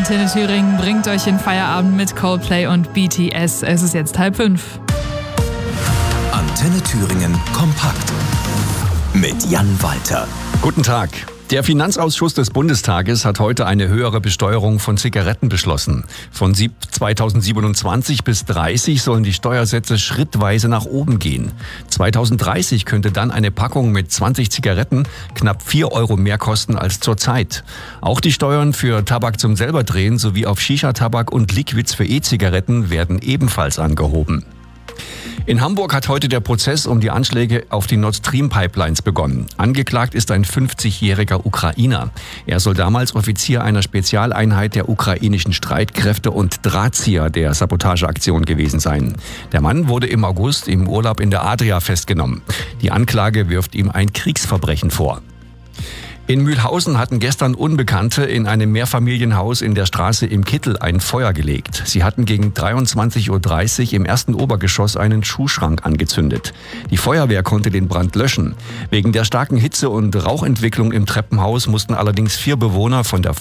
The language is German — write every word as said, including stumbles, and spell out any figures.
Antenne Thüringen bringt euch in Feierabend mit Coldplay und B T S. Es ist jetzt halb fünf. Antenne Thüringen kompakt mit Jan Walter. Guten Tag. Der Finanzausschuss des Bundestages hat heute eine höhere Besteuerung von Zigaretten beschlossen. Von zweitausendsiebenundzwanzig bis dreißig sollen die Steuersätze schrittweise nach oben gehen. zweitausenddreißig könnte dann eine Packung mit zwanzig Zigaretten knapp vier Euro mehr kosten als zurzeit. Auch die Steuern für Tabak zum Selberdrehen sowie auf Shisha-Tabak und Liquids für E-Zigaretten werden ebenfalls angehoben. In Hamburg hat heute der Prozess um die Anschläge auf die Nord Stream Pipelines begonnen. Angeklagt ist ein fünfzigjähriger Ukrainer. Er soll damals Offizier einer Spezialeinheit der ukrainischen Streitkräfte und Drahtzieher der Sabotageaktion gewesen sein. Der Mann wurde im August im Urlaub in der Adria festgenommen. Die Anklage wirft ihm ein Kriegsverbrechen vor. In Mühlhausen hatten gestern Unbekannte in einem Mehrfamilienhaus in der Straße im Kittel ein Feuer gelegt. Sie hatten gegen dreiundzwanzig Uhr dreißig im ersten Obergeschoss einen Schuhschrank angezündet. Die Feuerwehr konnte den Brand löschen. Wegen der starken Hitze und Rauchentwicklung im Treppenhaus mussten allerdings vier Bewohner von der